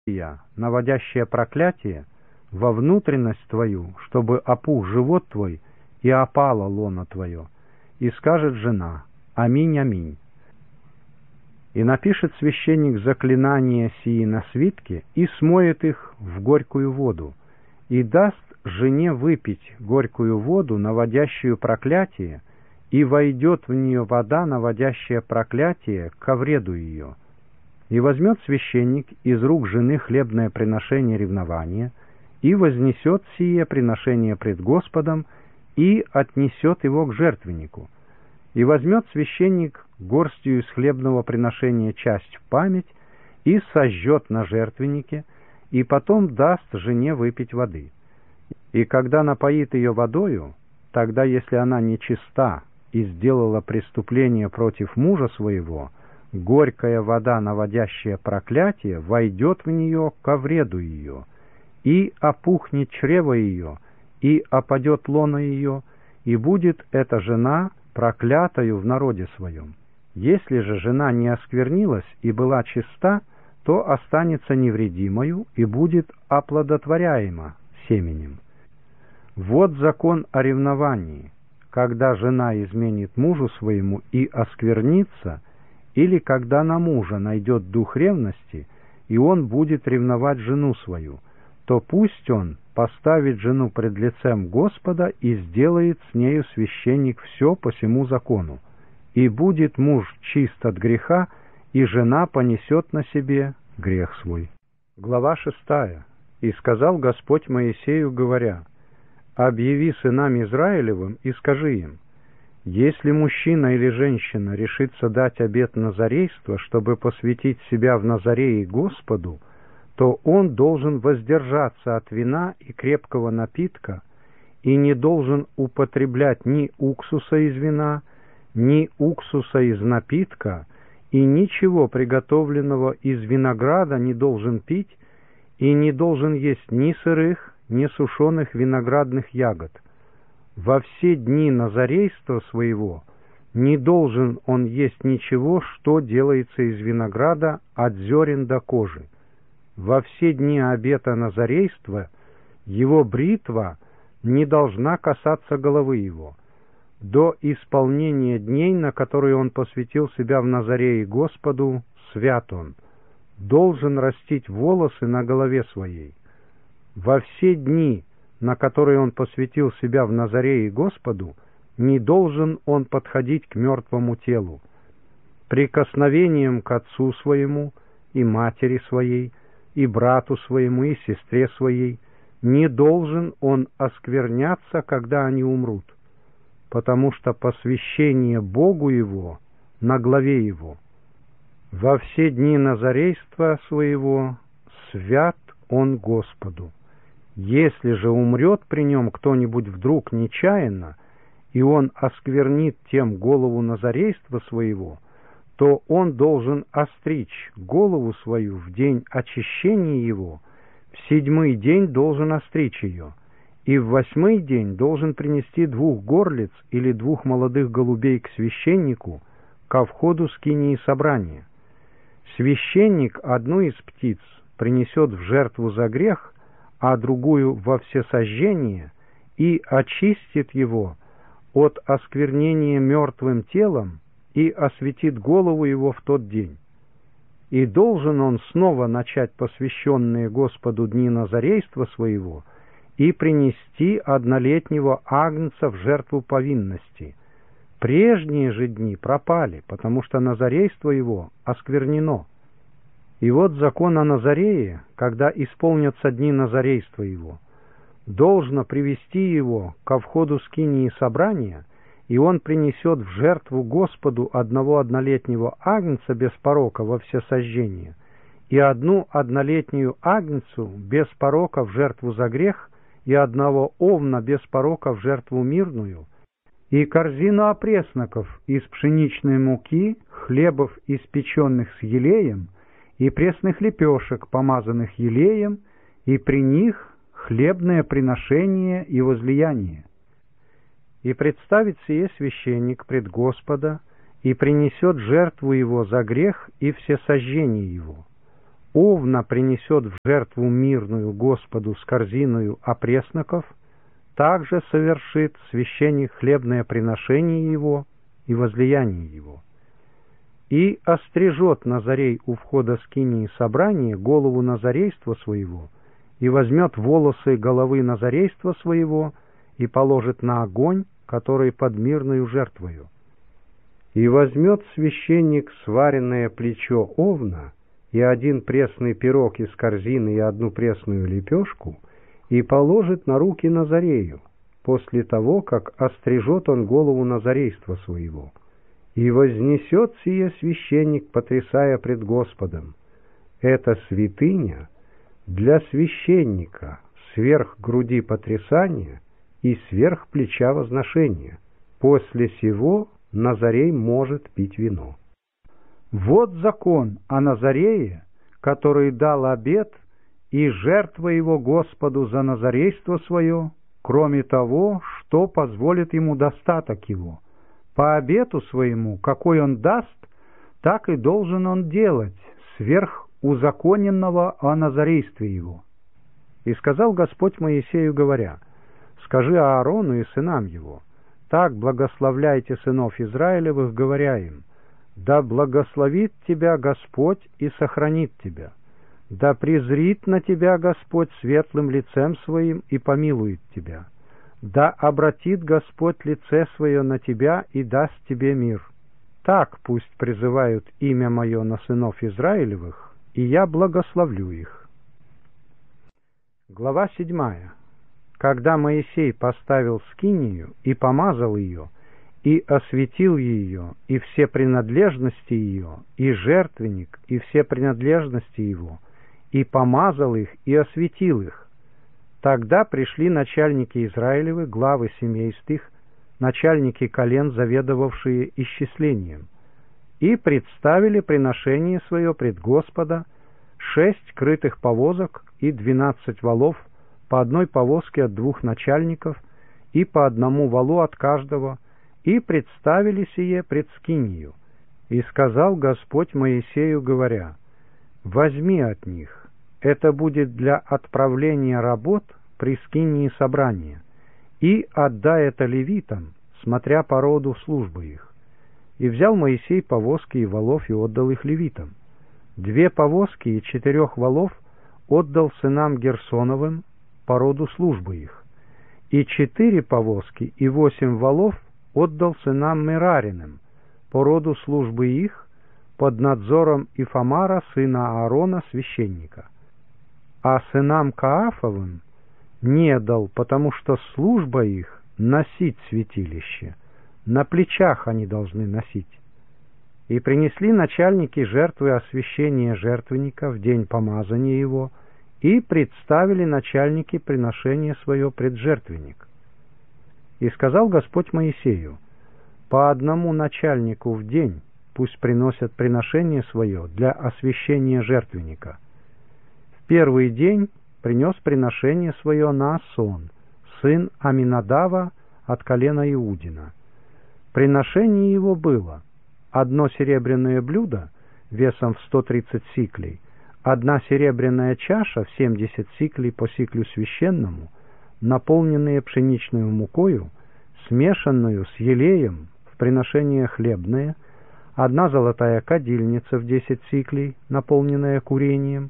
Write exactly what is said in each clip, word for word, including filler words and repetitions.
наводящее проклятие, во внутренность твою, чтобы опух живот твой и опало лоно твое. И скажет жена: аминь, аминь. И напишет священник заклинания сии на свитке и смоет их в горькую воду, и даст жене выпить горькую воду, наводящую проклятие, и войдет в нее вода, наводящая проклятие, ко вреду ее. И возьмет священник из рук жены хлебное приношение ревнования, и вознесет сие приношение пред Господом, и отнесет его к жертвеннику. И возьмет священник горстью из хлебного приношения часть в память, и сожжет на жертвеннике, и потом даст жене выпить воды. И когда напоит ее водою, тогда, если она нечиста и сделала преступление против мужа своего, горькая вода, наводящая проклятие, войдет в нее ко вреду ее, и опухнет чрево ее, и опадет лоно ее, и будет эта жена проклятою в народе своем. Если же жена не осквернилась и была чиста, то останется невредимою и будет оплодотворяема семенем. Вот закон о ревновании, когда жена изменит мужу своему и осквернится, или когда на мужа найдет дух ревности, и он будет ревновать жену свою, то пусть он поставит жену пред лицем Господа и сделает с нею священник все по сему закону, и будет муж чист от греха, и жена понесет на себе грех свой. Глава шестая. И сказал Господь Моисею, говоря: «Объяви сынам Израилевым и скажи им: если мужчина или женщина решится дать обет назарейства, чтобы посвятить себя в Назарее Господу, то он должен воздержаться от вина и крепкого напитка, и не должен употреблять ни уксуса из вина, ни уксуса из напитка, и ничего приготовленного из винограда не должен пить, и не должен есть ни сырых, ни сушеных виноградных ягод. Во все дни назарейства своего не должен он есть ничего, что делается из винограда от зерен до кожи. Во все дни обета назарейства его бритва не должна касаться головы его. До исполнения дней, на которые он посвятил себя в Назарее Господу, свят он, должен растить волосы на голове своей. Во все дни, на которые он посвятил себя в Назарее Господу, не должен он подходить к мертвому телу. Прикосновением к отцу своему и матери своей, и брату своему, и сестре своей не должен он оскверняться, когда они умрут, потому что посвящение Богу его на главе его. Во все дни назарейства своего свят он Господу. Если же умрет при нем кто-нибудь вдруг нечаянно, и он осквернит тем голову назарейства своего, то он должен остричь голову свою в день очищения его, в седьмой день должен остричь ее, и в восьмой день должен принести двух горлиц или двух молодых голубей к священнику ко входу скинии собрания. Священник одну из птиц принесет в жертву за грех, а другую во всесожжение, и очистит его от осквернения мертвым телом, и осветит голову его в тот день. И должен он снова начать посвященные Господу дни назарейства своего и принести однолетнего агнца в жертву повинности. Прежние же дни пропали, потому что назарейство его осквернено. И вот закон о Назарее, когда исполнятся дни назарейства его, должно привести его ко входу скинии собрания, и он принесет в жертву Господу одного однолетнего агнца без порока во всесожжение, и одну однолетнюю агнцу без порока в жертву за грех, и одного овна без порока в жертву мирную, и корзину опресноков из пшеничной муки, хлебов, испеченных с елеем, и пресных лепешек, помазанных елеем, и при них хлебное приношение и возлияние. И представит сие священник пред Господа, и принесет жертву его за грех и всесожжение его. овна принесет в жертву мирную Господу с корзиною опресноков, также совершит священник хлебное приношение его и возлияние его. И острижет Назарей у входа скинии собрания голову назарейства своего, и возьмет волосы головы назарейства своего, и положит на огонь, который под мирною жертвою. И возьмет священник сваренное плечо овна, и один пресный пирог из корзины и одну пресную лепешку, и положит на руки Назарею, после того, как острижет он голову назарейства своего. И вознесет сие священник, потрясая пред Господом. Это святыня для священника сверх груди потрясания и сверх плеча возношения. После сего Назарей может пить вино. Вот закон о Назарее, который дал обет, и жертва его Господу за назарейство свое, кроме того, что позволит ему достаток его. По обету своему, какой он даст, так и должен он делать, сверх узаконенного о назарействе его. И сказал Господь Моисею, говоря: «Скажи Аарону и сынам его, так благословляйте сынов Израилевых, говоря им: да благословит тебя Господь и сохранит тебя, да презрит на тебя Господь светлым лицем своим и помилует тебя, да обратит Господь лице свое на тебя и даст тебе мир. Так пусть призывают имя мое на сынов Израилевых, и я благословлю их». Глава седьмая. Когда Моисей поставил скинию и помазал ее, и осветил ее, и все принадлежности ее, и жертвенник, и все принадлежности его, и помазал их, и осветил их, тогда пришли начальники Израилевы, главы семейств их, начальники колен, заведовавшие исчислением, и представили приношение свое пред Господа: шесть крытых повозок и двенадцать валов, по одной повозке от двух начальников, и по одному валу от каждого, и представили сие пред скинию. И сказал Господь Моисею, говоря: «Возьми от них, это будет для отправления работ при скинии собрания, и отдай это левитам, смотря по роду службы их». И взял Моисей повозки и валов и отдал их левитам. Две повозки и четырех валов отдал сынам Герсоновым по роду службы их, и четыре повозки и восемь валов отдал сынам Мерариным по роду службы их, под надзором Ифамара, сына Аарона, священника. А сынам Каафовым не дал, потому что служба их — носить святилище, на плечах они должны носить. И принесли начальники жертвы освящения жертвенника в день помазания его, и представили начальники приношение свое пред жертвенник. И сказал Господь Моисею: «По одному начальнику в день пусть приносят приношение свое для освящения жертвенника». В первый день принес приношение свое Наасон, сын Аминадава от колена Иудина. Приношение его было: одно серебряное блюдо весом в сто тридцать сиклей, одна серебряная чаша в семьдесят сиклей по сиклю священному, наполненные пшеничную мукою, смешанную с елеем в приношение хлебное, одна золотая кадильница в десять сиклей, наполненная курением,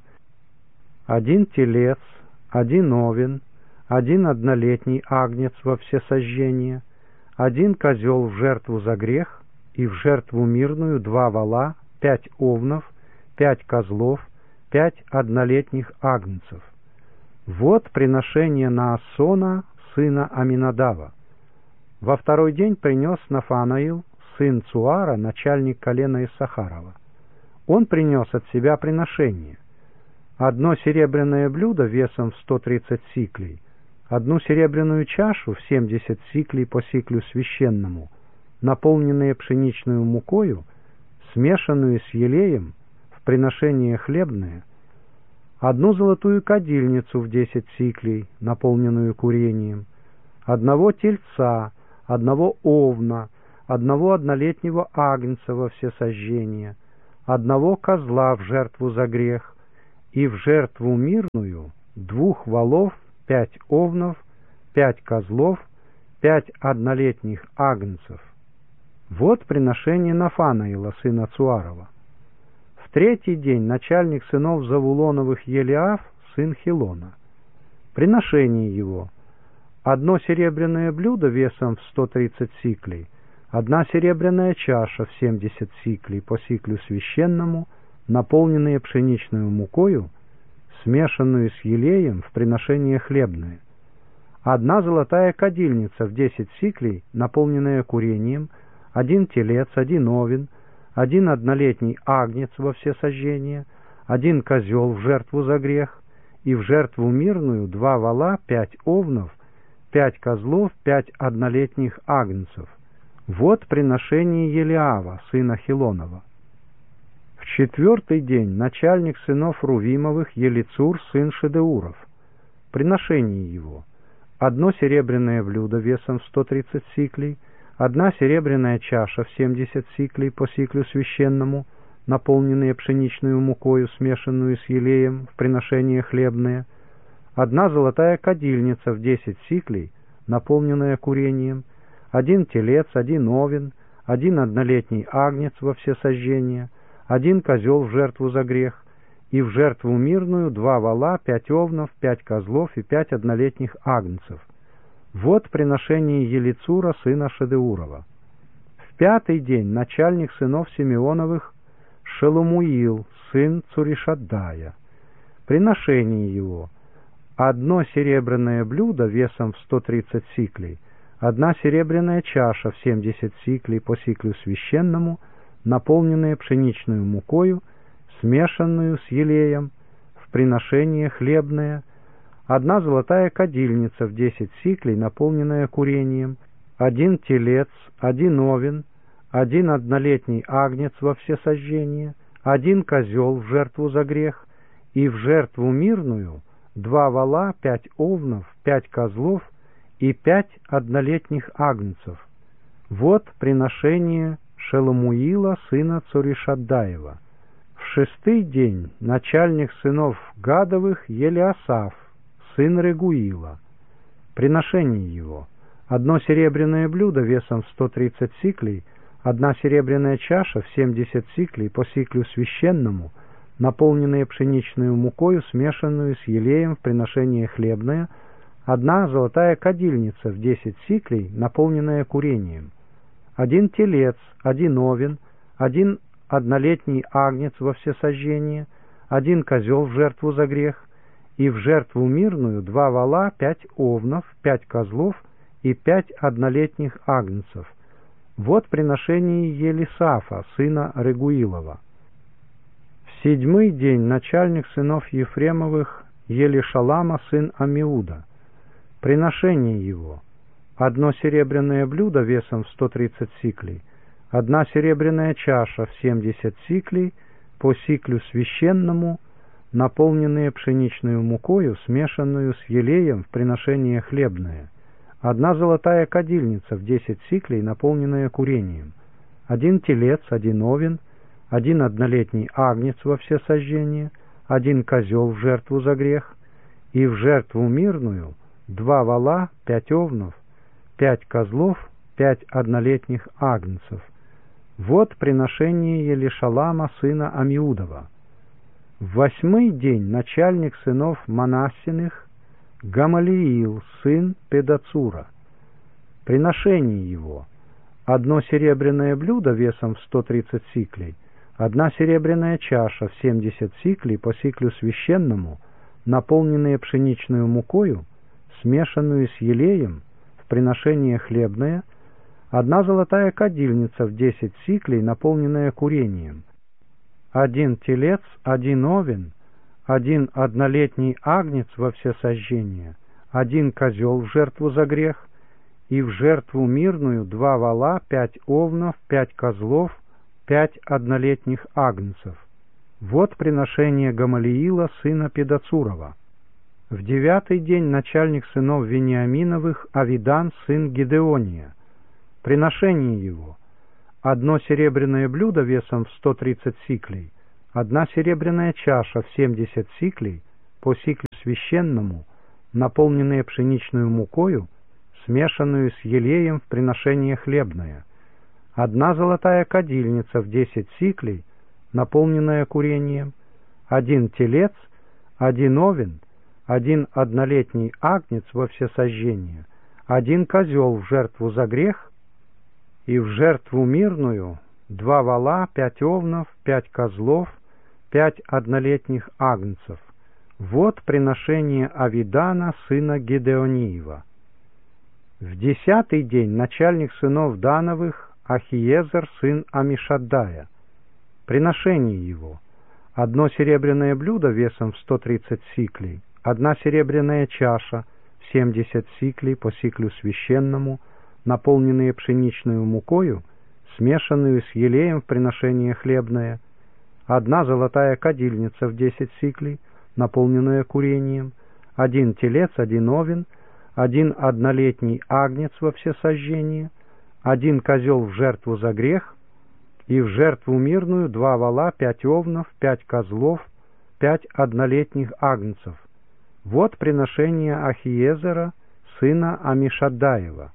один телец, один овен, один однолетний агнец во всесожжение, один козел в жертву за грех, и в жертву мирную два вола, пять овнов, пять козлов, пять однолетних агнцев. Вот приношение Наасона, сына Аминадава. Во второй день принес Нафанаил, сын Цуара, начальник колена Иссахарова. Он принес от себя приношение: одно серебряное блюдо весом в сто тридцать сиклей, одну серебряную чашу в семьдесят сиклей по сиклю священному, наполненные пшеничную мукою, смешанную с елеем в приношение хлебное, одну золотую кадильницу в десять сиклей, наполненную курением, одного тельца, одного овна, одного однолетнего агнца во всесожжение, одного козла в жертву за грех и в жертву мирную двух волов, пять овнов, пять козлов, пять однолетних агнцев. Вот приношение Нафанаила, сына Цуарова. В третий день начальник сынов Завулоновых Елиаф, сын Хилона. Приношение его: одно серебряное блюдо весом в сто тридцать сиклей, одна серебряная чаша в семьдесят сиклей по сиклю священному, наполненные пшеничную мукою, смешанную с елеем в приношение хлебное, одна золотая кадильница в десять сиклей, наполненная курением, один телец, один овен, один однолетний агнец во всесожжение, один козел в жертву за грех, и в жертву мирную два вола, пять овнов, пять козлов, пять однолетних агнцев. Вот приношение Елиава, сына Хилонова. В четвертый день начальник сынов Рувимовых Елицур, сын Шедеуров. Приношение его: одно серебряное блюдо весом в сто тридцать сиклей, одна серебряная чаша в семьдесят сиклей по сиклю священному, наполненные пшеничную мукою, смешанную с елеем в приношение хлебное, одна золотая кадильница в десять сиклей, наполненная курением, один телец, один овен, один однолетний агнец во всесожжение, один козел в жертву за грех, и в жертву мирную два вола, пять овнов, пять козлов и пять однолетних агнцев. Вот приношение Елицура, сына Шедеурова. В пятый день начальник сынов Симеоновых Шеломуил, сын Цуришаддая. Приношение его: одно серебряное блюдо весом в сто тридцать сиклей, одна серебряная чаша в семьдесят сиклей по сиклю священному, наполненная пшеничную мукою, смешанную с елеем в приношение хлебное, одна золотая кадильница в десять сиклей, наполненная курением, один телец, один овен, один однолетний агнец во всесожжение, один козел в жертву за грех, и в жертву мирную два вола, пять овнов, пять козлов и пять однолетних агнцев. Вот приношение Шеломуила, сына Цуришаддаева. В шестый день начальник сынов Гадовых Елиасаф, сын Регуила. Приношение его: одно серебряное блюдо весом в сто тридцать сиклей, одна серебряная чаша в семьдесят сиклей по сиклю священному, наполненные пшеничную мукою, смешанную с елеем в приношение хлебное, одна золотая кадильница в десять сиклей, наполненная курением, один телец, один овен, один однолетний агнец во всесожжение, один козел в жертву за грех, и в жертву мирную два вола, пять овнов, пять козлов и пять однолетних агнцев. Вот приношение Елисафа, сына Регуилова. В седьмой день начальник сынов Ефремовых Елишалама, сын Амиуда. Приношение его: одно серебряное блюдо весом в сто тридцать сиклей, одна серебряная чаша в семьдесят сиклей по сиклю священному, наполненные пшеничную мукою, смешанную с елеем в приношение хлебное, одна золотая кадильница в десять сиклей, наполненная курением, один телец, один овен, один однолетний агнец во всесожжение, один козел в жертву за грех, и в жертву мирную два вола, пять овнов, пять козлов, пять однолетних агнцев. Вот приношение Елишалама, сына Амиудова. В восьмой день начальник сынов Манассиных Гамалиил, сын Педацура. Приношение его: одно серебряное блюдо весом в сто тридцать сиклей, одна серебряная чаша в семьдесят сиклей по сиклю священному, наполненные пшеничную мукою, смешанную с елеем в приношение хлебное, одна золотая кадильница в десять сиклей, наполненная курением, один телец, один овен, один однолетний агнец во всесожжение, один козел в жертву за грех, и в жертву мирную два вола, пять овнов, пять козлов, пять однолетних агнцев. Вот приношение Гамалиила, сына Педацурова. В девятый день начальник сынов Вениаминовых Авидан, сын Гидеония. Приношение его: одно серебряное блюдо весом в сто тридцать сиклей, одна серебряная чаша в семьдесят сиклей по сиклю священному, наполненная пшеничную мукою, смешанную с елеем в приношение хлебное, одна золотая кадильница в десять сиклей, наполненная курением, один телец, один овен, один однолетний агнец во всесожжение, один козел в жертву за грех, и в жертву мирную два вола, пять овнов, пять козлов, пять однолетних агнцев. Вот приношение Авидана, сына Гидеониева. В десятый день начальник сынов Дановых Ахиезер, сын Амишаддая. Приношение его: одно серебряное блюдо весом в сто тридцать сиклей, одна серебряная чаша в семьдесят сиклей по сиклю священному, наполненные пшеничную мукою, смешанную с елеем в приношение хлебное, одна золотая кадильница в десять сиклей, наполненная курением, один телец, один овен, один однолетний агнец во всесожжение, один козел в жертву за грех, и в жертву мирную два вола, пять овнов, пять козлов, пять однолетних агнцев. Вот приношение Ахиезера, сына Амишаддаева.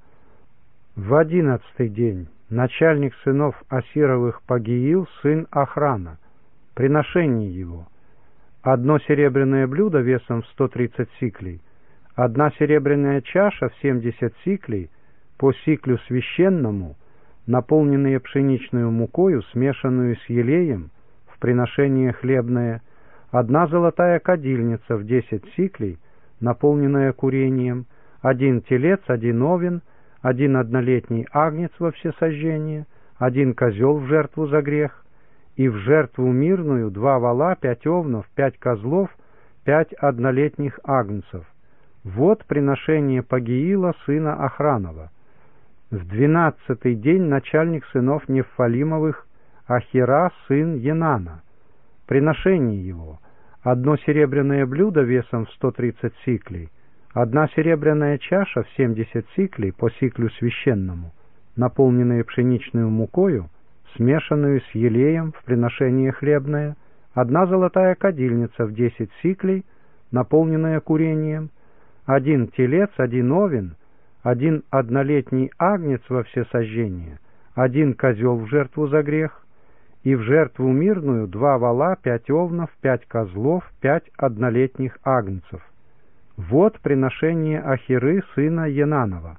В одиннадцатый день начальник сынов Асировых Пагиил, сын Охрана. Приношение его: одно серебряное блюдо весом в сто тридцать сиклей, одна серебряная чаша в семьдесят сиклей по сиклю священному, наполненные пшеничную мукою, смешанную с елеем в приношение хлебное, одна золотая кадильница в десять сиклей, наполненная курением, один телец, один овен, один однолетний агнец во всесожжение, один козел в жертву за грех, и в жертву мирную два вола, пять овнов, пять козлов, пять однолетних агнцев. Вот приношение Пагиила, сына Охранова. В двенадцатый день начальник сынов Нефалимовых Ахира, сын Енана. Приношение его: одно серебряное блюдо весом в сто тридцать сиклей, одна серебряная чаша в семьдесят сиклей по сиклю священному, наполненная пшеничную мукою, смешанную с елеем в приношение хлебное, одна золотая кадильница в десять сиклей, наполненная курением, один телец, один овен, один однолетний агнец во всесожжение, один козел в жертву за грех, и в жертву мирную два вола, пять овнов, пять козлов, пять однолетних агнцев. Вот приношение Ахиры, сына Енанова.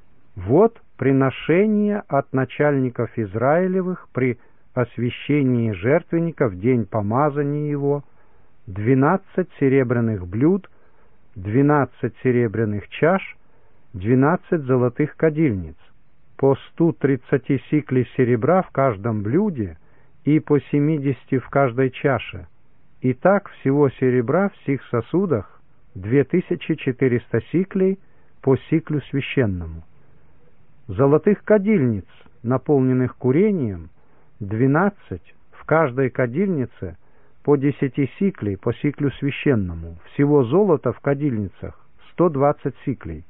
Вот приношение от начальников Израилевых при освящении жертвенника в день помазания его: двенадцать серебряных блюд, двенадцать серебряных чаш, двенадцать золотых кадильниц, по сту тридцати сиклей серебра в каждом блюде и по семидесяти в каждой чаше. И так всего серебра в сих сосудах две тысячи четыреста сиклей по сиклю священному. Золотых кадильниц, наполненных курением, двенадцать, в каждой кадильнице по десяти сиклей по сиклю священному. Всего золота в кадильницах сто двадцать сиклей.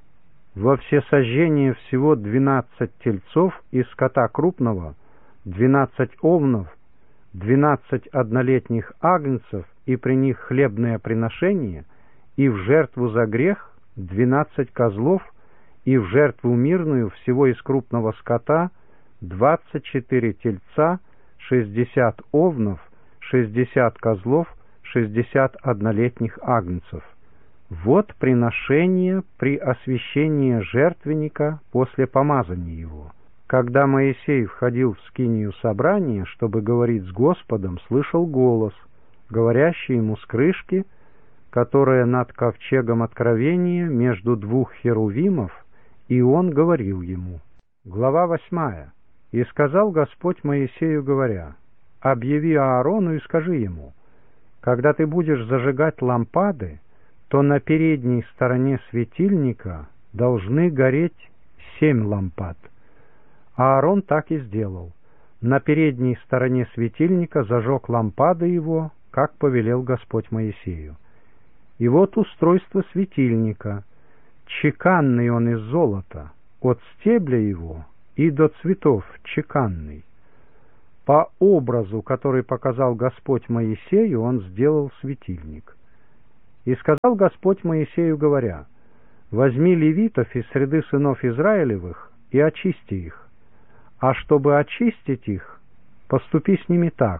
Во всесожжение всего двенадцать тельцов из скота крупного, двенадцать овнов, двенадцать однолетних агнцев и при них хлебное приношение, и в жертву за грех двенадцать козлов, и в жертву мирную всего из крупного скота двадцать четыре тельца, шестьдесят овнов, шестьдесят козлов, шестьдесят однолетних агнцев. Вот приношение при освящении жертвенника после помазания его. Когда Моисей входил в скинию собрания, чтобы говорить с Господом, слышал голос, говорящий ему с крышки, которая над ковчегом откровения между двух херувимов, и он говорил ему. Глава восьмая. «И сказал Господь Моисею, говоря: объяви Аарону и скажи ему: когда ты будешь зажигать лампады, то на передней стороне светильника должны гореть семь лампад». Аарон так и сделал. На передней стороне светильника зажег лампады его, как повелел Господь Моисею. И вот устройство светильника. Чеканный он из золота, от стебля его и до цветов чеканный. По образу, который показал Господь Моисею, он сделал светильник. И сказал Господь Моисею, говоря: «Возьми левитов из среды сынов Израилевых и очисти их. А чтобы очистить их, поступи с ними так: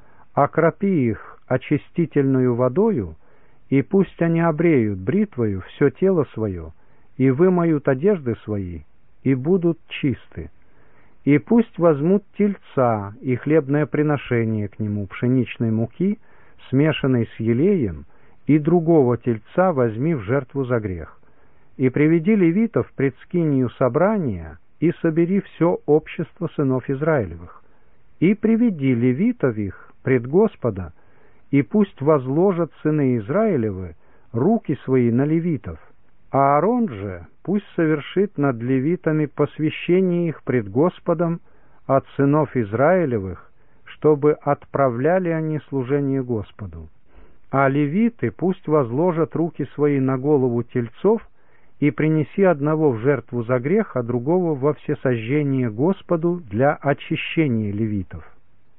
окропи их очистительную водою, и пусть они обреют бритвою все тело свое, и вымоют одежды свои, и будут чисты. И пусть возьмут тельца и хлебное приношение к нему пшеничной муки, смешанной с елеем, и другого тельца возьми в жертву за грех. И приведи левитов пред скинию собрания, и собери все общество сынов Израилевых. И приведи левитов их пред Господа, и пусть возложат сыны Израилевы руки свои на левитов. А Аарон же пусть совершит над левитами посвящение их пред Господом от сынов Израилевых, чтобы отправляли они служение Господу. А левиты пусть возложат руки свои на голову тельцов, и принеси одного в жертву за грех, а другого во всесожжение Господу для очищения левитов.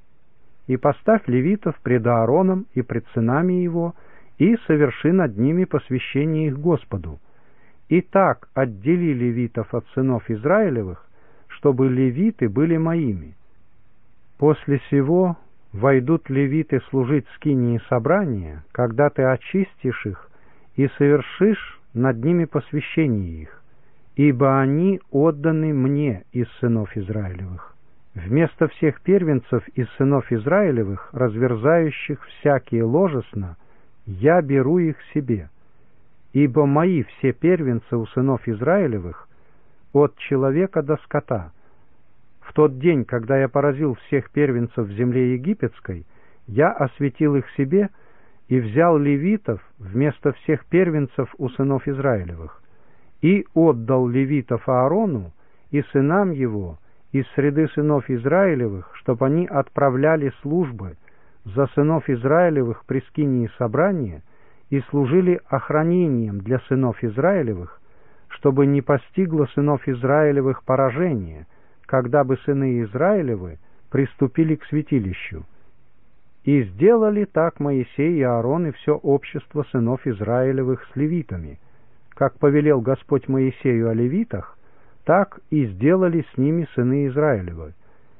И поставь левитов пред Аароном и пред сынами его, и соверши над ними посвящение их Господу. И так отдели левитов от сынов Израилевых, чтобы левиты были моими. После сего войдут левиты служить скинии собрания, когда ты очистишь их и совершишь над ними посвящение их, ибо они отданы мне из сынов Израилевых. Вместо всех первенцев из сынов Израилевых, разверзающих всякие ложесна, я беру их себе. Ибо мои все первенцы у сынов Израилевых от человека до скота. В тот день, когда я поразил всех первенцев в земле египетской, я осветил их себе и взял левитов вместо всех первенцев у сынов Израилевых, и отдал левитов Аарону и сынам его из среды сынов Израилевых, чтобы они отправляли службы за сынов Израилевых при скинии собрания и служили охранением для сынов Израилевых, чтобы не постигло сынов Израилевых поражение, когда бы сыны Израилевы приступили к святилищу. И сделали так Моисей и Аарон и все общество сынов Израилевых с левитами. Как повелел Господь Моисею о левитах, так и сделали с ними сыны Израилевы.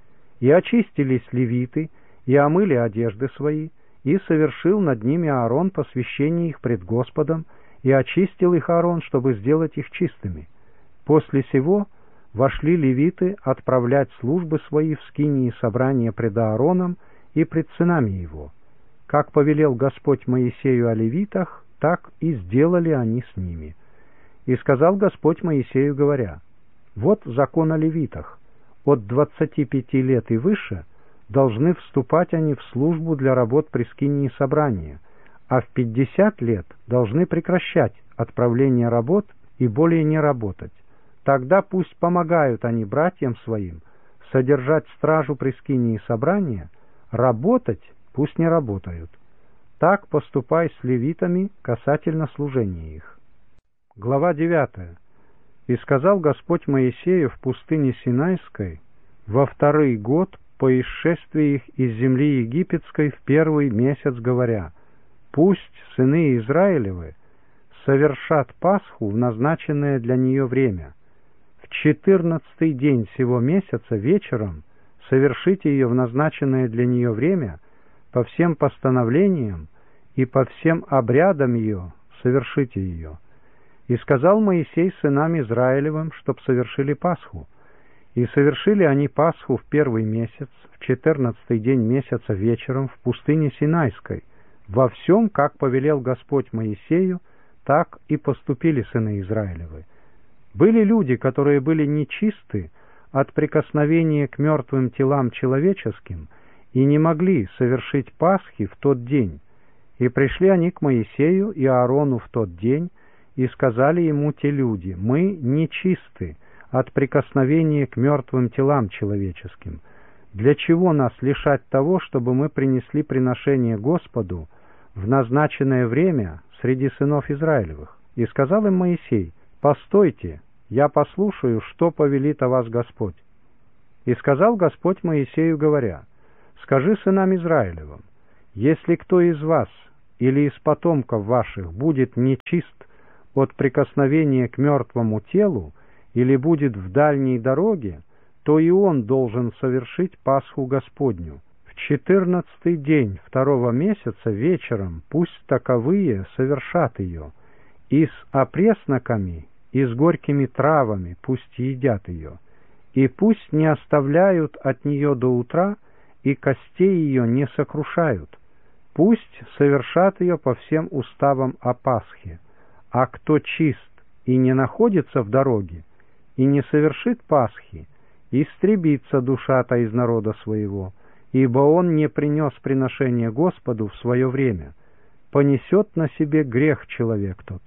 И очистились левиты, и омыли одежды свои, и совершил над ними Аарон посвящение их пред Господом, и очистил их Аарон, чтобы сделать их чистыми. После сего вошли левиты отправлять службы свои в скинии собрания пред Аароном и пред сынами его. Как повелел Господь Моисею о левитах, так и сделали они с ними. И сказал Господь Моисею, говоря: «Вот закон о левитах. От двадцати пяти лет и выше должны вступать они в службу для работ при скинии собрания, а в пятьдесят лет должны прекращать отправление работ и более не работать. Тогда пусть помогают они братьям своим содержать стражу при скинии собрания, работать пусть не работают. Так поступай с левитами касательно служения их». Глава девятая. «И сказал Господь Моисею в пустыне Синайской во второй год по исшествии их из земли египетской в первый месяц, говоря: пусть сыны Израилевы совершат Пасху в назначенное для нее время. В четырнадцатый день сего месяца вечером совершите ее в назначенное для нее время по всем постановлениям и по всем обрядам ее совершите ее. И сказал Моисей сынам Израилевым, чтоб совершили Пасху. И совершили они Пасху в первый месяц, в четырнадцатый день месяца вечером в пустыне Синайской. Во всем, как повелел Господь Моисею, так и поступили сыны Израилевы. Были люди, которые были нечисты от прикосновения к мертвым телам человеческим и не могли совершить Пасхи в тот день. И пришли они к Моисею и Аарону в тот день, и сказали ему те люди: мы нечисты от прикосновения к мертвым телам человеческим. Для чего нас лишать того, чтобы мы принесли приношение Господу в назначенное время среди сынов Израилевых? И сказал им Моисей: постойте, я послушаю, что повелит о вас Господь. И сказал Господь Моисею, говоря: Скажи сынам Израилевым: если кто из вас или из потомков ваших будет нечист от прикосновения к мертвому телу или будет в дальней дороге, то и он должен совершить Пасху Господню. В четырнадцатый день второго месяца вечером пусть таковые совершат ее, и с опресноками, и с горькими травами пусть едят ее, и пусть не оставляют от нее до утра, и костей ее не сокрушают. Пусть совершат ее по всем уставам о Пасхе. А кто чист и не находится в дороге, и не совершит Пасхи, истребится душа-то из народа своего, ибо он не принес приношение Господу в свое время. Понесет на себе грех человек тот.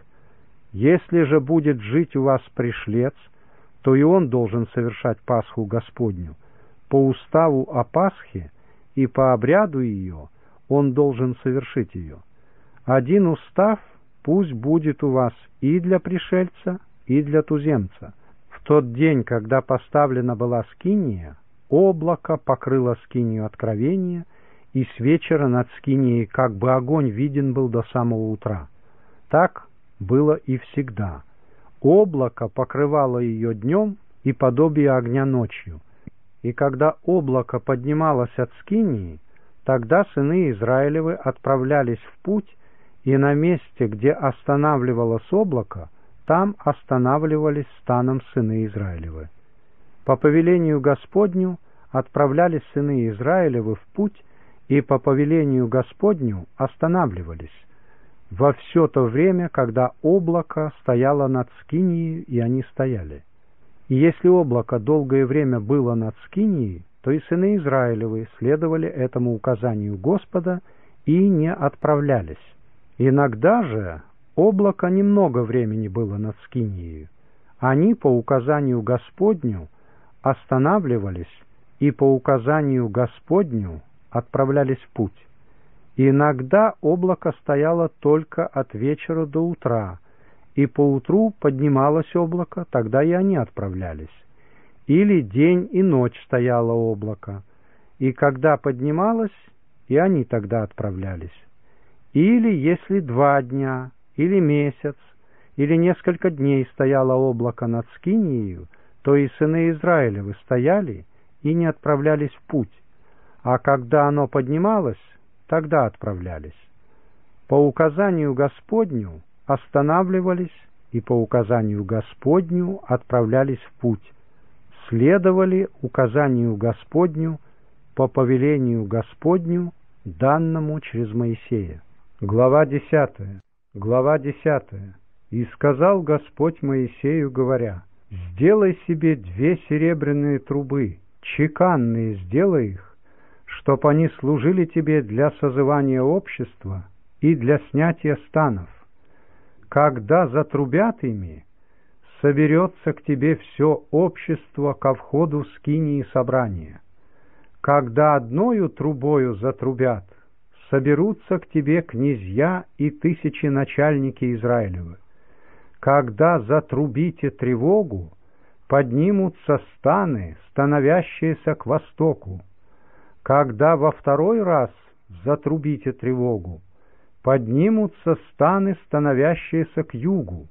Если же будет жить у вас пришлец, то и он должен совершать Пасху Господню. По уставу о Пасхе и по обряду ее он должен совершить ее. Один устав пусть будет у вас и для пришельца, и для туземца. В тот день, когда поставлена была скиния, облако покрыло скинию откровения, и с вечера над скинией как бы огонь виден был до самого утра. Так было и всегда. Облако покрывало ее днем и подобие огня ночью. И когда облако поднималось от скинии, тогда сыны Израилевы отправлялись в путь, и на месте, где останавливалось облако, там останавливались станом сыны Израилевы. По повелению Господню отправлялись сыны Израилевы в путь, и по повелению Господню останавливались во все то время, когда облако стояло над скинией, и они стояли. И если облако долгое время было над скинией, то и сыны Израилевы следовали этому указанию Господа и не отправлялись. Иногда же облако немного времени было над скинией. Они по указанию Господню останавливались и по указанию Господню отправлялись в путь. Иногда облако стояло только от вечера до утра, и поутру поднималось облако, тогда и они отправлялись. Или день и ночь стояло облако, и когда поднималось, и они тогда отправлялись. Или если два дня, или месяц, или несколько дней стояло облако над скинией, то и сыны Израилевы стояли и не отправлялись в путь, а когда оно поднималось, тогда отправлялись. По указанию Господню останавливались и по указанию Господню отправлялись в путь, следовали указанию Господню по повелению Господню, данному через Моисея. Глава десятая. Глава десятая. «И сказал Господь Моисею, говоря: сделай себе две серебряные трубы, чеканные сделай их, чтоб они служили тебе для созывания общества и для снятия станов. Когда затрубят ими, соберется к тебе все общество ко входу скинии собрания. Когда одною трубою затрубят, соберутся к тебе князья и тысячи начальники Израилевы. Когда затрубите тревогу, поднимутся станы, становящиеся к востоку. Когда во второй раз затрубите тревогу, поднимутся станы, становящиеся к югу.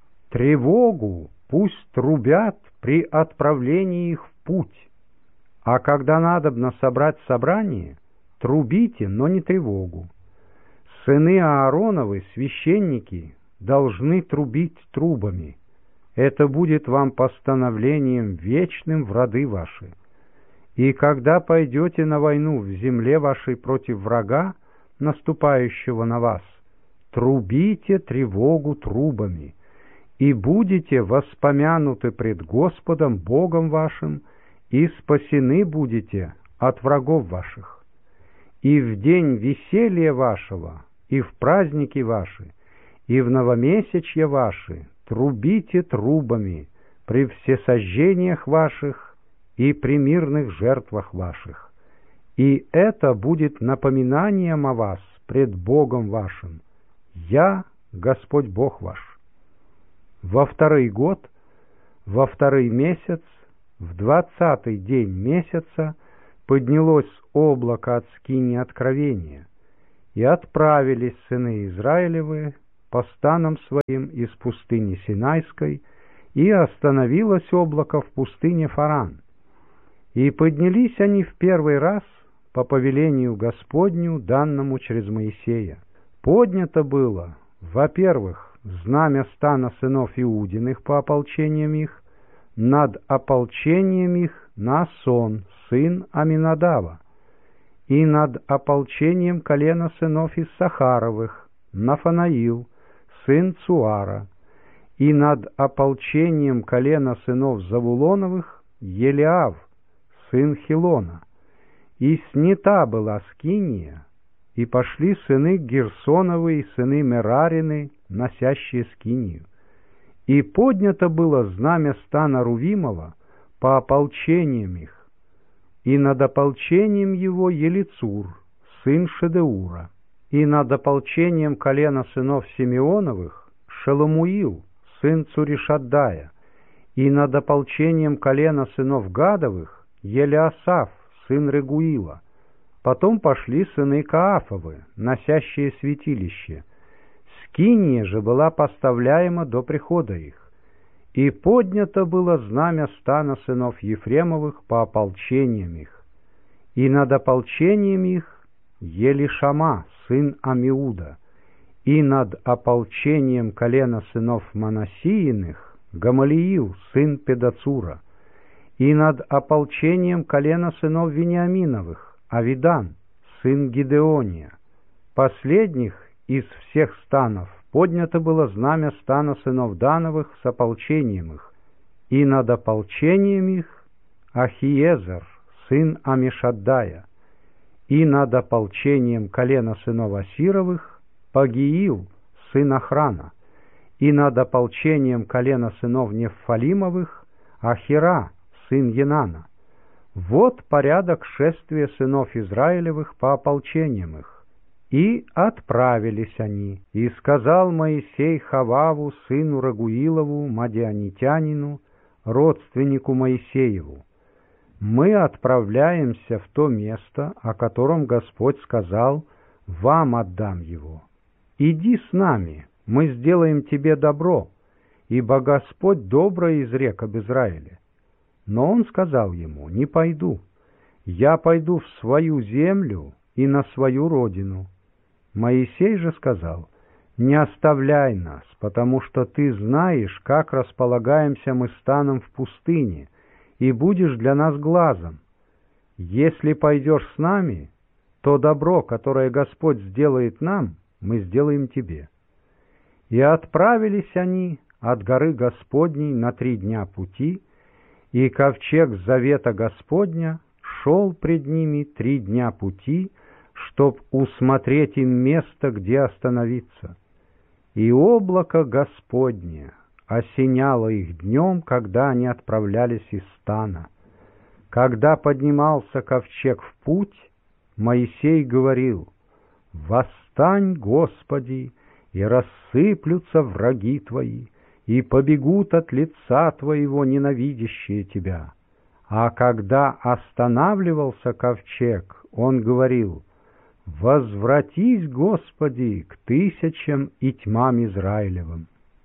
Тревогу пусть трубят при отправлении их в путь. А когда надобно собрать собрание, трубите, но не тревогу. Сыны Аароновы, священники, должны трубить трубами. Это будет вам постановлением вечным в роды ваши. И когда пойдете на войну в земле вашей против врага, наступающего на вас, трубите тревогу трубами, и будете воспомянуты пред Господом Богом вашим, и спасены будете от врагов ваших. И в день веселья вашего, и в праздники ваши, и в новомесячья ваши трубите трубами при всесожжениях ваших и при мирных жертвах ваших. И это будет напоминанием о вас пред Богом вашим. Я Господь Бог ваш. Во второй год, во второй месяц, в двадцатый день месяца поднялось облако от скинии откровения, и отправились сыны Израилевы по станам своим из пустыни Синайской, и остановилось облако в пустыне Фаран. И поднялись они в первый раз по повелению Господню, данному через Моисея. Поднято было, во-первых, знамя стана сынов Иудиных по ополчениям их, над ополчением их Наасон, сын Аминадава, и над ополчением колена сынов Иссахаровых, Нафанаил, сын Цуара, и над ополчением колена сынов Завулоновых Елиав, сын Хилона. И снята была скиния, и пошли сыны Герсоновы и сыны Мерарины, носящие скинию. И поднято было знамя стана Рувимова по ополчениям их, и над ополчением его Елицур, сын Шедеура, и над ополчением колена сынов Симеоновых Шеломуил, сын Цуришаддая, и над ополчением колена сынов Гадовых Елиасаф, сын Регуила. Потом пошли сыны Каафовы, носящие святилище. Скиния же была поставляема до прихода их. И поднято было знамя стана сынов Ефремовых по ополчениям их. И над ополчением их Елишама, сын Амиуда, и над ополчением колена сынов Манассииных Гамалиил, сын Педацура, и над ополчением колена сынов Вениаминовых Авидан, сын Гидеония. Последних из всех станов поднято было знамя стана сынов Дановых с ополчением их, и над ополчением их Ахиезер, сын Амишаддая, и над ополчением колена сынов Асировых Пагиил, сын Охрана, и над ополчением колена сынов Неффалимовых Ахира, сын Енана. Вот порядок шествия сынов Израилевых по ополчениям их. И отправились они, и сказал Моисей Хававу, сыну Рагуилову, мадианитянину, родственнику Моисееву: мы отправляемся в то место, о котором Господь сказал: вам отдам его. Иди с нами, мы сделаем тебе добро, ибо Господь доброе изрек об Израиле. Но он сказал ему: не пойду, я пойду в свою землю и на свою родину. Моисей же сказал: не оставляй нас, потому что ты знаешь, как располагаемся мы станом в пустыне, и будешь для нас глазом. Если пойдешь с нами, то добро, которое Господь сделает нам, мы сделаем тебе. И отправились они от горы Господней на три дня пути, и ковчег завета Господня шел пред ними три дня пути, чтоб усмотреть им место, где остановиться. И облако Господне осеняло их днем, когда они отправлялись из стана. Когда поднимался ковчег в путь, Моисей говорил: «Восстань, Господи, и рассыплются враги Твои, и побегут от лица Твоего ненавидящие Тебя». А когда останавливался ковчег, он говорил: «Возвратись, Господи, к тысячам и тьмам Израилевым».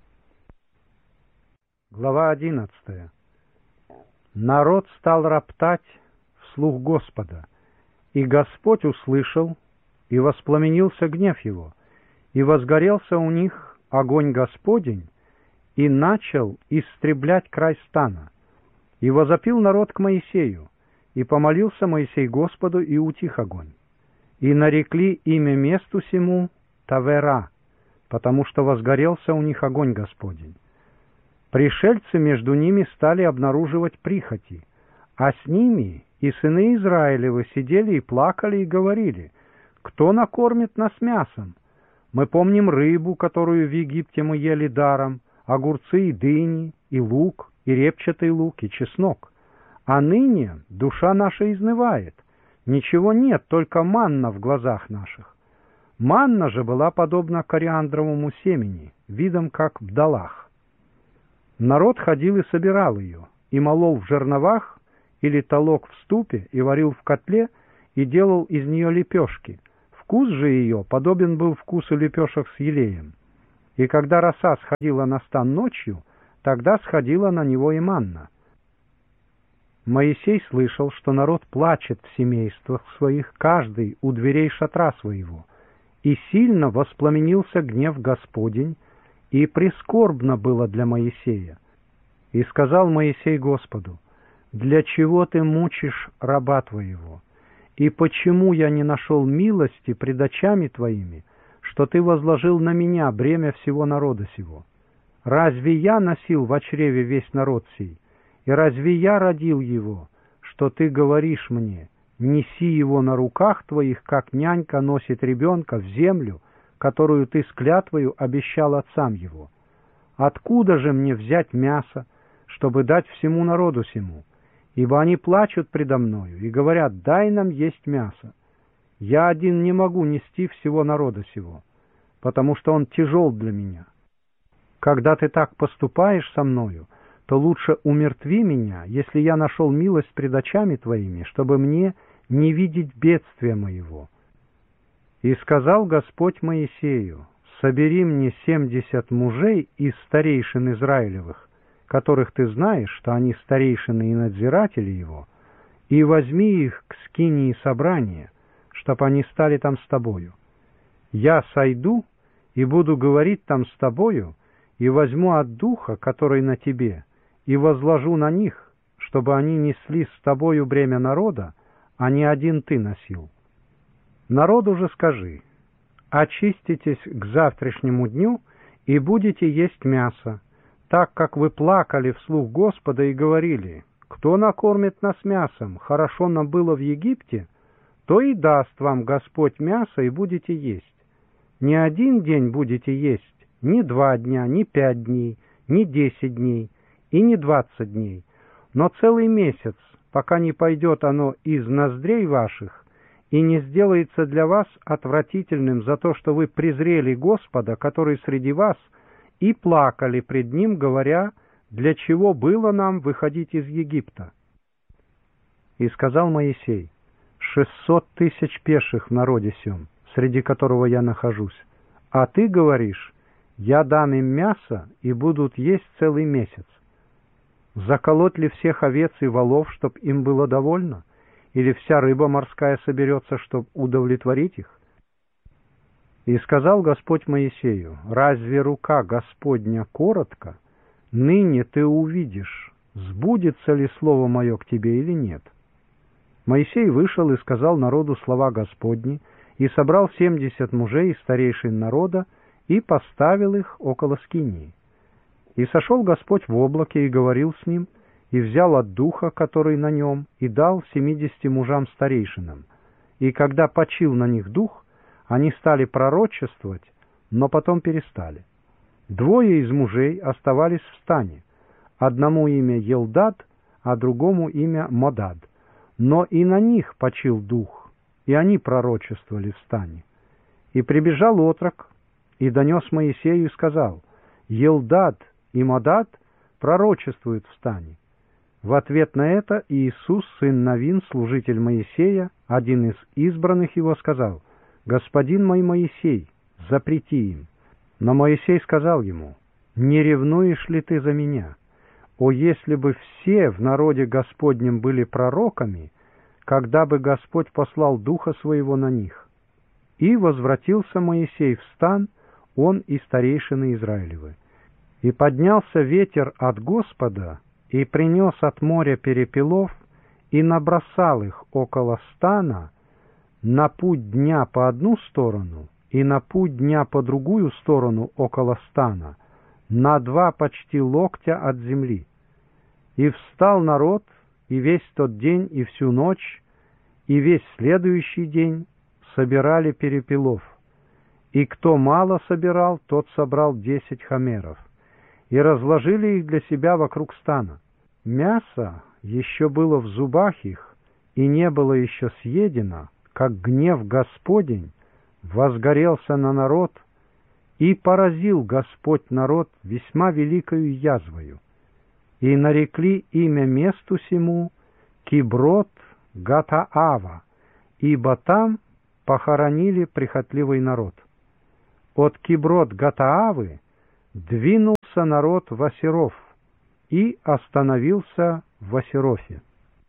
Глава одиннадцатая. Народ стал роптать вслух Господа, и Господь услышал, и воспламенился гнев его, и возгорелся у них огонь Господень, и начал истреблять край стана. И возопил народ к Моисею, и помолился Моисей Господу, и утих огонь. И нарекли имя месту сему Тавера, потому что возгорелся у них огонь Господень. Пришельцы между ними стали обнаруживать прихоти, а с ними и сыны Израилевы сидели и плакали, и говорили: «Кто накормит нас мясом? Мы помним рыбу, которую в Египте мы ели даром, огурцы и дыни, и лук, и репчатый лук, и чеснок. А ныне душа наша изнывает, ничего нет, только манна в глазах наших». Манна же была подобна кориандровому семени, видом как бдалах. Народ ходил и собирал ее, и молол в жерновах, или толок в ступе и варил в котле и делал из нее лепешки. Вкус же ее подобен был вкусу лепешек с елеем. И когда роса сходила на стан ночью, тогда сходила на него и манна. Моисей слышал, что народ плачет в семействах своих, каждый у дверей шатра своего, и сильно воспламенился гнев Господень, и прискорбно было для Моисея. И сказал Моисей Господу: «Для чего ты мучишь раба твоего? И почему я не нашел милости пред очами твоими, что ты возложил на меня бремя всего народа сего? Разве я носил в чреве весь народ сей? И разве я родил его, что ты говоришь мне: неси его на руках твоих, как нянька носит ребенка в землю, которую ты с клятвою обещал отцам его? Откуда же мне взять мясо, чтобы дать всему народу сему? Ибо они плачут предо мною и говорят: дай нам есть мясо. Я один не могу нести всего народа сего, потому что он тяжел для меня. Когда ты так поступаешь со мною, то лучше умертви меня, если я нашел милость пред очами твоими, чтобы мне не видеть бедствия моего». И сказал Господь Моисею: «Собери мне семьдесят мужей из старейшин Израилевых, которых ты знаешь, что они старейшины и надзиратели его, и возьми их к скинии собрания, чтоб они стали там с тобою. Я сойду и буду говорить там с тобою, и возьму от духа, который на тебе, и возложу на них, чтобы они несли с тобою бремя народа, а не один ты носил. Народу же скажи: очиститесь к завтрашнему дню и будете есть мясо, так как вы плакали вслух Господа и говорили: кто накормит нас мясом, хорошо нам было в Египте, то и даст вам Господь мясо, и будете есть. Не один день будете есть, ни два дня, ни пять дней, ни десять дней, и не двадцать дней, но целый месяц, пока не пойдет оно из ноздрей ваших и не сделается для вас отвратительным за то, что вы презрели Господа, который среди вас, и плакали пред Ним, говоря: для чего было нам выходить из Египта?» И сказал Моисей: «Шестьсот тысяч пеших в народе сем, среди которого я нахожусь, а ты говоришь: я дам им мясо, и будут есть целый месяц. Заколоть ли всех овец и волов, чтоб им было довольно? Или вся рыба морская соберется, чтоб удовлетворить их?» И сказал Господь Моисею: «Разве рука Господня коротка? Ныне ты увидишь, сбудется ли слово мое к тебе или нет». Моисей вышел и сказал народу слова Господни, и собрал семьдесят мужей из старейшин народа, и поставил их около скинии. И сошел Господь в облаке и говорил с ним, и взял от духа, который на нем, и дал семидесяти мужам старейшинам. И когда почил на них дух, они стали пророчествовать, но потом перестали. Двое из мужей оставались в стане, одному имя Елдад, а другому имя Модад. Но и на них почил дух, и они пророчествовали в стане. И прибежал отрок, и донес Моисею, и сказал: Елдад и Модад пророчествуют в стане. В ответ на это Иисус, сын Навин, служитель Моисея, один из избранных его, сказал: «Господин мой Моисей, запрети им». Но Моисей сказал ему: «Не ревнуешь ли ты за меня? О, если бы все в народе Господнем были пророками, когда бы Господь послал Духа Своего на них». И возвратился Моисей в стан, он и старейшины Израилевы. И поднялся ветер от Господа, и принес от моря перепелов, и набросал их около стана, на путь дня по одну сторону, и на путь дня по другую сторону около стана, на два почти локтя от земли. И встал народ, и весь тот день, и всю ночь, и весь следующий день собирали перепелов. И кто мало собирал, тот собрал десять хомеров, и разложили их для себя вокруг стана. Мясо еще было в зубах их, и не было еще съедено, как гнев Господень возгорелся на народ, и поразил Господь народ весьма великою язвою. И нарекли имя месту сему Киброт Гатаава, ибо там похоронили прихотливый народ. От Киброт Гатаавы двинулся народ в Асиров и остановился в Асирофе.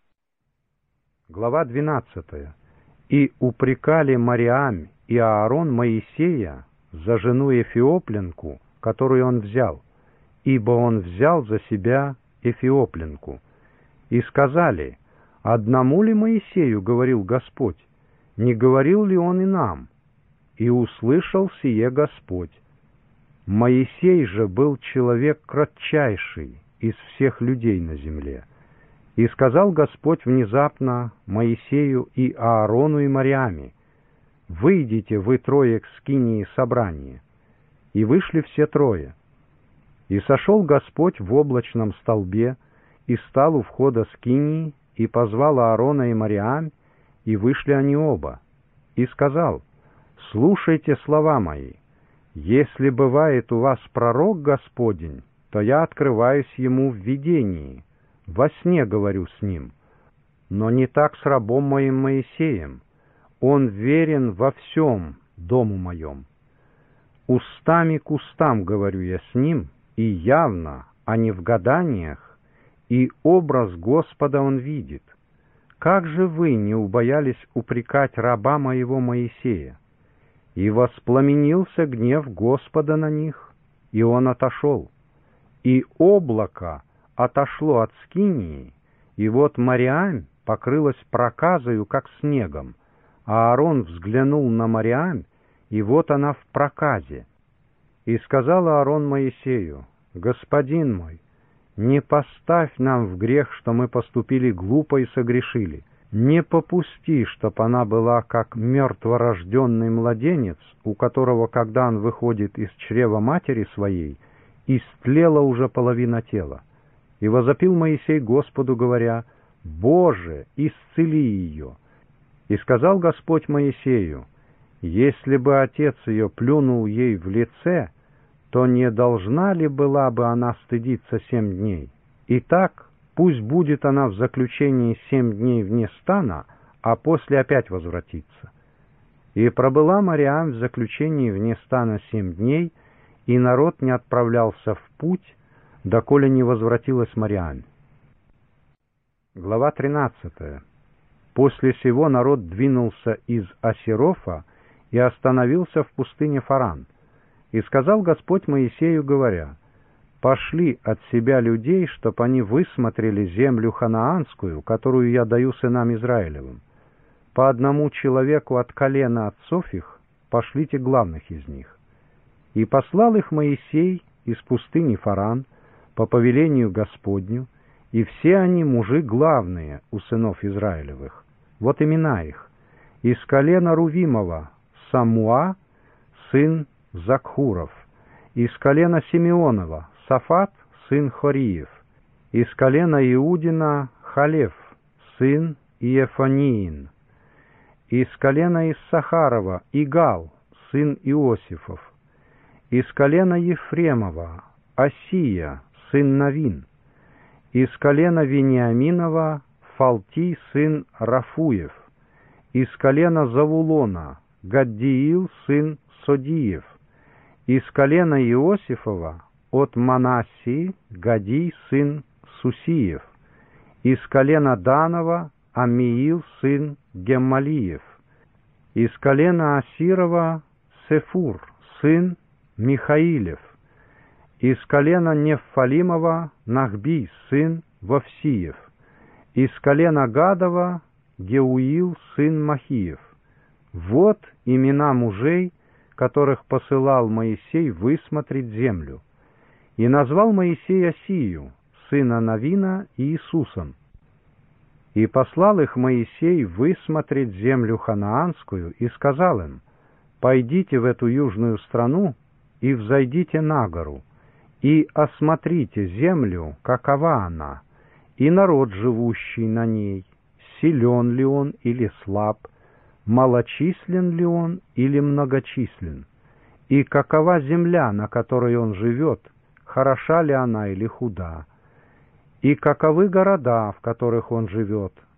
Глава двенадцатая. И упрекали Мариам и Аарон Моисея за жену Эфиопленку, которую он взял, ибо он взял за себя Эфиопленку. И сказали: «Одному ли Моисею говорил Господь? Не говорил ли он и нам?» И услышал сие Господь. Моисей же был человек кратчайший из всех людей на земле. И сказал Господь внезапно Моисею и Аарону и Мариаме: «Выйдите вы трое к скинии собрания». И вышли все трое. И сошел Господь в облачном столбе, и стал у входа скинии, и позвал Аарона и Мариам, и вышли они оба. И сказал: «Слушайте слова мои. Если бывает у вас пророк Господень, то я открываюсь ему в видении, во сне говорю с ним. Но не так с рабом моим Моисеем. Он верен во всем дому моем. Устами к устам говорю я с ним, и явно, а не в гаданиях, и образ Господа он видит. Как же вы не убоялись упрекать раба моего Моисея? И воспламенился гнев Господа на них, и он отошел. И облако отошло от скинии, и вот Мариам покрылась проказою, как снегом, а Аарон взглянул на Мариам, и вот она в проказе. И сказал Аарон Моисею: «Господин мой, не поставь нам в грех, что мы поступили глупо и согрешили. Не попусти, чтоб она была как мертворожденный младенец, у которого, когда он выходит из чрева матери своей, истлела уже половина тела». И возопил Моисей Господу, говоря: «Боже, исцели ее». И сказал Господь Моисею: «Если бы отец ее плюнул ей в лице, то не должна ли была бы она стыдиться семь дней? Итак, пусть будет она в заключении семь дней вне стана, а после опять возвратится». И пробыла Мариам в заключении вне стана семь дней, и народ не отправлялся в путь, доколе не возвратилась Мариам. Глава тринадцатая. После сего народ двинулся из Асирофа и остановился в пустыне Фаран. И сказал Господь Моисею, говоря: «Пошли от себя людей, чтоб они высмотрели землю ханаанскую, которую я даю сынам Израилевым. По одному человеку от колена отцов их пошлите главных из них». И послал их Моисей из пустыни Фаран по повелению Господню, и все они мужи главные у сынов Израилевых. Вот имена их: из колена Рувимова Самуа, сын Закхуров; из колена Симеонова Сафат, сын Хориев; из колена Иудина Халев, сын Иефаниин; из колена Иссахарова Игал, сын Иосифов; из колена Ефремова Осия, сын Навин; из колена Вениаминова Фалти, сын Рафуев; из колена Завулона Гаддиил, сын Содиев; из колена Иосифова от Манассии Гадий, сын Сусиев; из колена Данова Амиил, сын Геммалиев; из колена Асирова Сефур, сын Михаилев; из колена Неффалимова Нахби, сын Вовсиев; из колена Гадова Геуил, сын Махиев. Вот имена мужей, которых посылал Моисей высмотреть землю. И назвал Моисей Осию, сына Навина, и Иисусом. И послал их Моисей высмотреть землю ханаанскую, и сказал им: «Пойдите в эту южную страну и взойдите на гору, и осмотрите землю, какова она, и народ, живущий на ней, силен ли он или слаб, малочислен ли он или многочислен, и какова земля, на которой он живет, хороша ли она или худа, и каковы города, в которых он живет,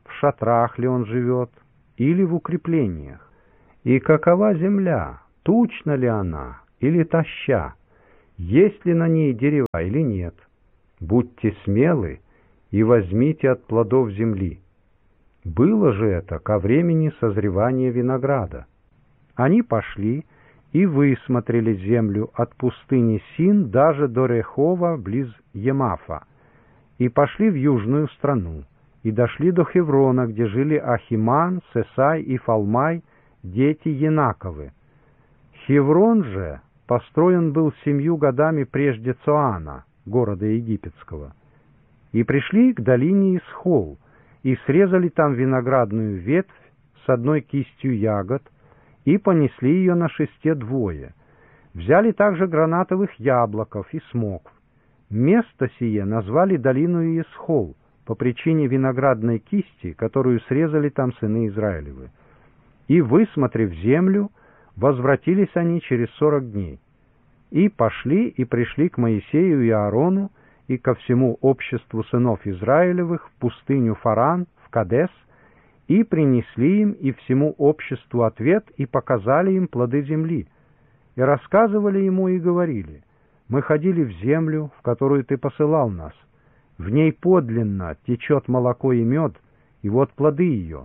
в шатрах ли он живет, или в укреплениях, и какова земля, тучна ли она, или тоща, есть ли на ней дерева или нет. Будьте смелы и возьмите от плодов земли. Было же это ко времени созревания винограда. Они пошли и высмотрели землю от пустыни Син даже до Рехова близ Емафа, и пошли в южную страну, и дошли до Хеврона, где жили Ахиман, Сесай и Фалмай, дети Енаковы. Хеврон же построен был семью годами прежде Цоана, города египетского. И пришли к долине Исхол, и срезали там виноградную ветвь с одной кистью ягод, и понесли ее на шесте двое. Взяли также гранатовых яблоков и смокв. Место сие назвали долину Исхол по причине виноградной кисти, которую срезали там сыны Израилевы. И, высмотрев землю, возвратились они через сорок дней. И пошли и пришли к Моисею и Аарону и ко всему обществу сынов Израилевых в пустыню Фаран, в Кадес, и принесли им и всему обществу ответ, и показали им плоды земли, и рассказывали ему и говорили: «Мы ходили в землю, в которую ты посылал нас. В ней подлинно течет молоко и мед, и вот плоды ее.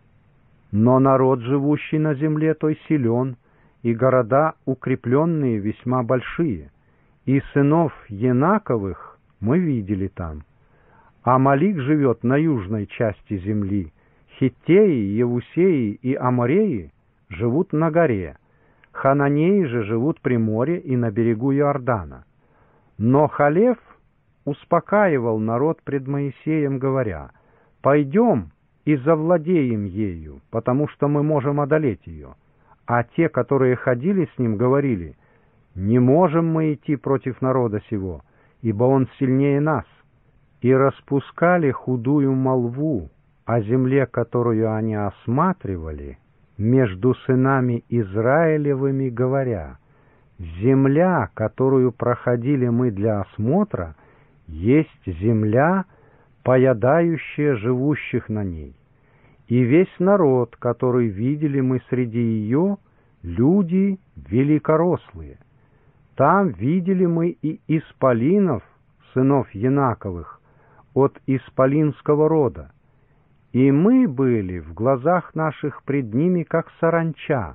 Но народ, живущий на земле той, силен, и города укрепленные весьма большие, и сынов Енаковых мы видели там. Амалик живет на южной части земли, Хиттеи, Евусеи и Амореи живут на горе, Хананеи же живут при море и на берегу Иордана. Но Халев успокаивал народ пред Моисеем, говоря: «Пойдем и завладеем ею, потому что мы можем одолеть ее». А те, которые ходили с ним, говорили: «Не можем мы идти против народа сего, ибо он сильнее нас». И распускали худую молву о земле, которую они осматривали, между сынами Израилевыми, говоря: «Земля, которую проходили мы для осмотра, есть земля, поедающая живущих на ней. И весь народ, который видели мы среди ее, люди великорослые. Там видели мы и исполинов, сынов Енаковых, от исполинского рода. И мы были в глазах наших пред ними, как саранча.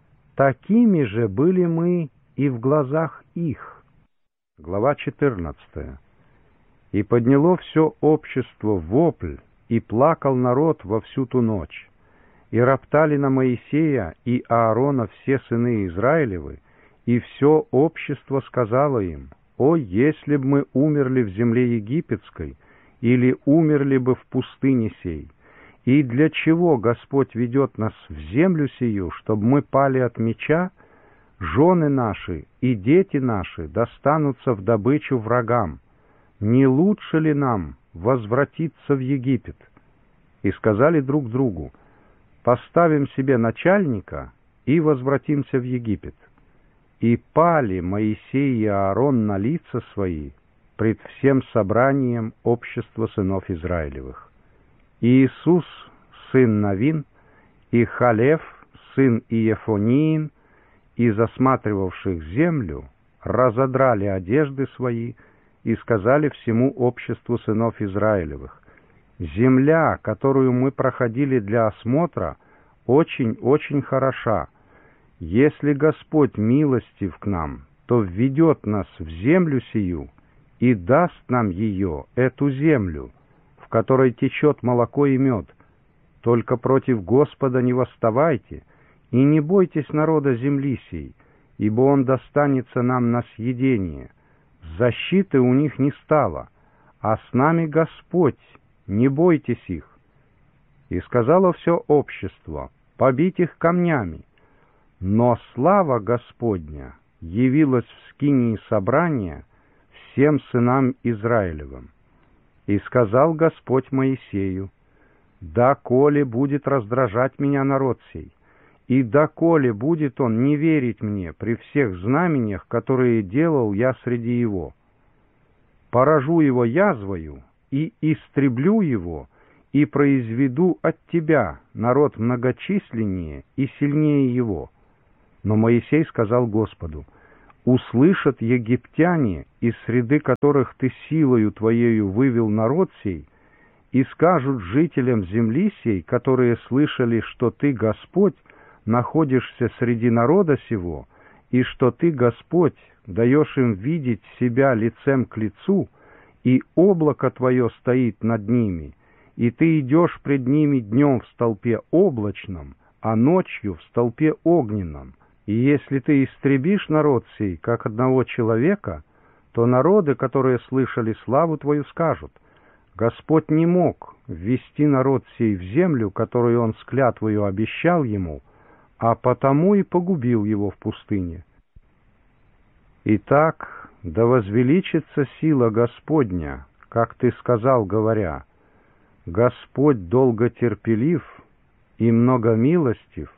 Такими же были мы и в глазах их». Глава четырнадцатая. «И подняло все общество вопль, и плакал народ во всю ту ночь. И роптали на Моисея и Аарона все сыны Израилевы, и все общество сказало им: «О, если б мы умерли в земле египетской, или умерли бы в пустыне сей! И для чего Господь ведет нас в землю сию, чтобы мы пали от меча? Жены наши и дети наши достанутся в добычу врагам. Не лучше ли нам возвратиться в Египет?» И сказали друг другу: «Поставим себе начальника и возвратимся в Египет». И пали Моисей и Аарон на лица свои пред всем собранием общества сынов Израилевых. И Иисус, сын Навин, и Халев, сын Иефониин, из осматривавших землю, разодрали одежды свои и сказали всему обществу сынов Израилевых: «Земля, которую мы проходили для осмотра, очень-очень хороша. Если Господь милостив к нам, то введет нас в землю сию и даст нам ее, эту землю, в которой течет молоко и мед. Только против Господа не восставайте, и не бойтесь народа земли сей, ибо он достанется нам на съедение. Защиты у них не стало, а с нами Господь, не бойтесь их». И сказало все общество: «Побить их камнями». Но слава Господня явилась в скинии собрания всем сынам Израилевым. И сказал Господь Моисею: «Доколе будет раздражать меня народ сей, и доколе будет он не верить мне при всех знамениях, которые делал я среди его? Поражу его язвою и истреблю его, и произведу от тебя народ многочисленнее и сильнее его». Но Моисей сказал Господу: «Услышат египтяне, из среды которых ты силою твоею вывел народ сей, и скажут жителям земли сей, которые слышали, что ты, Господь, находишься среди народа сего, и что ты, Господь, даешь им видеть себя лицем к лицу, и облако твое стоит над ними, и ты идешь пред ними днем в столпе облачном, а ночью в столпе огненном. И если ты истребишь народ сей, как одного человека, то народы, которые слышали славу твою, скажут: Господь не мог ввести народ сей в землю, которую он с клятвою обещал ему, а потому и погубил его в пустыне. Итак, да возвеличится сила Господня, как ты сказал, говоря: Господь долготерпелив и многомилостив,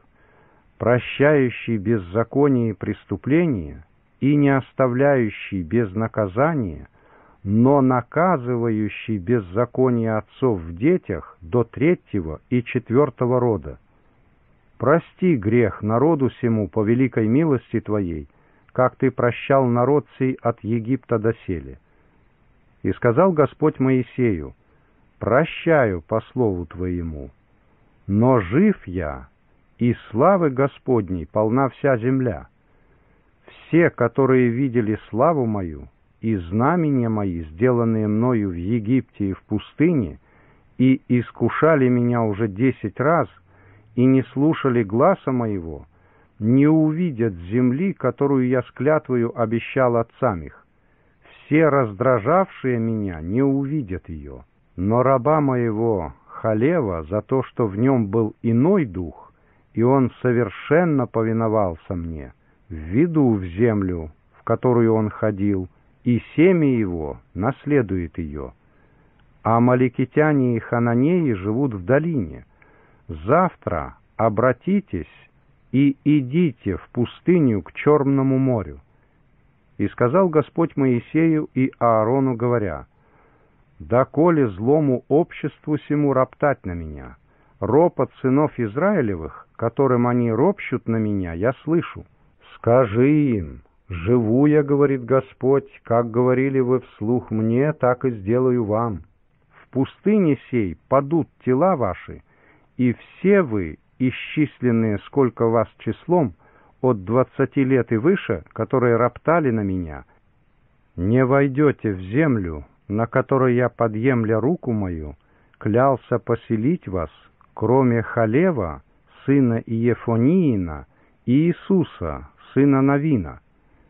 прощающий беззаконие и преступления и не оставляющий без наказания, но наказывающий беззаконие отцов в детях до третьего и четвертого рода. Прости грех народу сему по великой милости Твоей, как Ты прощал народ сей от Египта доселе. И сказал Господь Моисею: прощаю по слову Твоему, но жив я, и славы Господней полна вся земля. Все, которые видели славу мою и знамения мои, сделанные мною в Египте и в пустыне, и искушали меня уже десять раз, и не слушали гласа моего, не увидят земли, которую я с клятвою обещал отцам их. Все раздражавшие меня не увидят ее. Но раба моего Халева за то, что в нем был иной дух, и он совершенно повиновался мне, введу в землю, в которую он ходил, и семя его наследует ее. А амаликитяне и хананеи живут в долине. Завтра обратитесь и идите в пустыню к Черному морю». И сказал Господь Моисею и Аарону, говоря: «Доколе злому обществу сему роптать на меня? Ропот сынов Израилевых, которым они ропщут на меня, я слышу. Скажи им: живу я, говорит Господь, как говорили вы вслух мне, так и сделаю вам. В пустыне сей падут тела ваши, и все вы, исчисленные сколько вас числом, от двадцати лет и выше, которые роптали на меня, не войдете в землю, на которой я, подъемля руку мою, клялся поселить вас, кроме Халева, сына Иефониина, и Иисуса, сына Навина.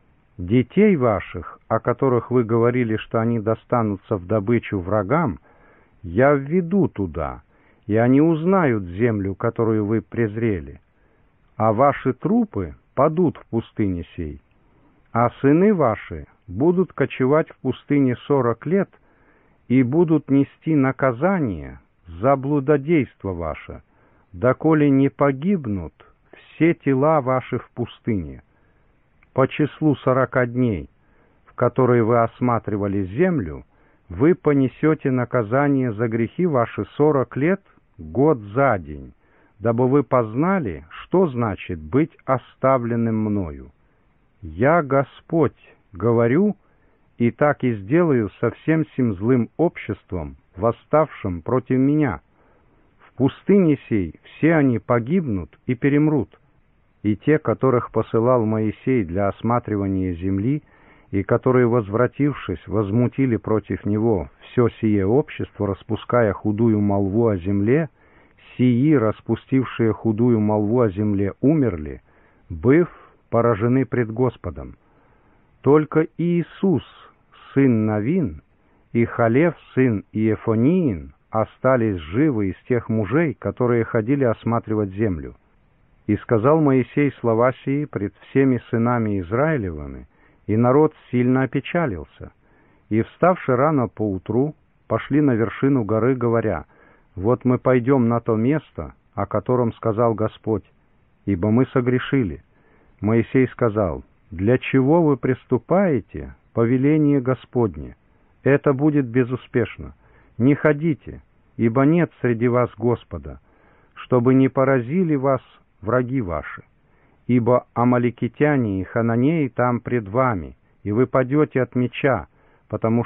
Детей ваших, о которых вы говорили, что они достанутся в добычу врагам, я введу туда, и они узнают землю, которую вы презрели. А ваши трупы падут в пустыне сей, а сыны ваши будут кочевать в пустыне сорок лет и будут нести наказание за блудодейство ваше, доколе не погибнут все тела ваши в пустыне. По числу сорока дней, в которые вы осматривали землю, вы понесете наказание за грехи ваши сорок лет, год за день, дабы вы познали, что значит быть оставленным мною. Я, Господь, говорю, и так и сделаю со всем сим злым обществом, восставшим против меня. В пустыне сей все они погибнут и перемрут, и те, которых посылал Моисей для осматривания земли, и которые, возвратившись, возмутили против него все сие общество, распуская худую молву о земле, сии, распустившие худую молву о земле, умерли, быв поражены пред Господом. Только Иисус, сын Навин, и Халев, сын Иефониин, остались живы из тех мужей, которые ходили осматривать землю. И сказал Моисей слова сии пред всеми сынами Израилевыми, и народ сильно опечалился. И, вставши рано поутру, пошли на вершину горы, говоря: «Вот мы пойдем на то место, о котором сказал Господь, ибо мы согрешили». Моисей сказал: «Для чего вы приступаете повеление Господне? Это будет безуспешно. Не ходите, ибо нет среди вас Господа, чтобы не поразили вас враги ваши, ибо амаликитяне и хананеи там пред вами, и вы падете от меча, потому